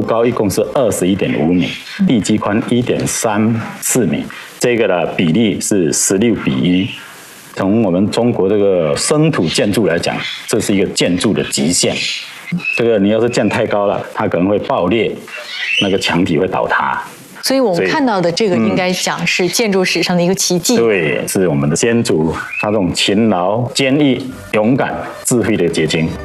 高一共是21.5米，地基宽1.34米，这个的比例是16:1。从我们中国这个生土建筑来讲，这是一个建筑的极限。这个你要是建太高了，它可能会爆裂，那个墙体会倒塌。 所以我们看到的这个应该讲是建筑史上的一个奇迹。 对，是我们的先祖他这种勤劳、坚毅、勇敢、智慧的结晶。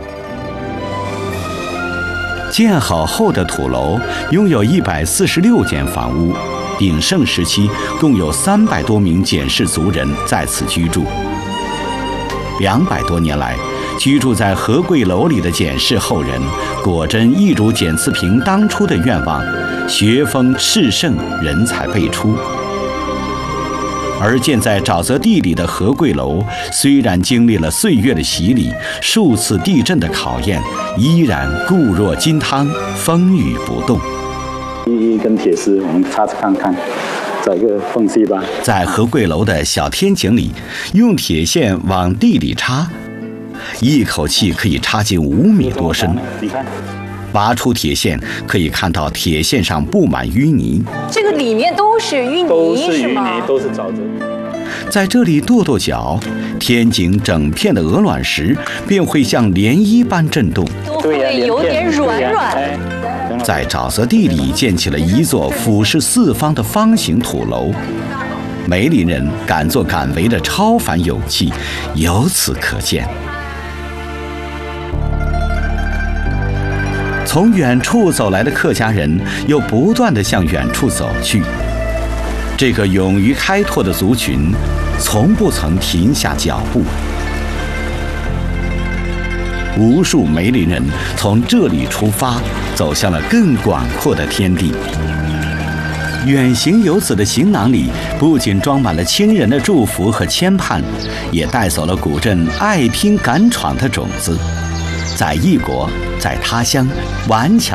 建好后的土楼拥有146间房屋，鼎盛时期共有300多名简氏族人在此居住。200多年来，居住在和贵楼里的简氏后人，果真一如简次平当初的愿望，学风士盛，人才辈出。而建在沼泽地里的和贵楼，虽然经历了岁月的洗礼，数次地震的考验，依然固若金汤，风雨不动。 一根铁丝，我们插着看看，找一个缝隙吧。 在和贵楼的小天井里，用铁线往地里插，一口气可以插进5米多深。 你看， 拔出铁线，可以看到铁线上布满淤泥。 这个里面都是淤泥， 都是淤是吗？ 泥，都是沼泽。 在这里跺跺脚，天井整片的鹅卵石便会像涟漪般震动， 都会有点软软。 在沼泽地里建起了一座俯视四方的方形土楼。梅林人敢作敢为的超凡勇气由此可见。从远处走来的客家人又不断地向远处走去。这个勇于开拓的族群，从不曾停下脚步。无数梅林人从这里出发，走向了更广阔的天地。远行游子的行囊里，不仅装满了亲人的祝福和牵盼，也带走了古镇爱拼敢闯的种子。在异国，在他乡，顽强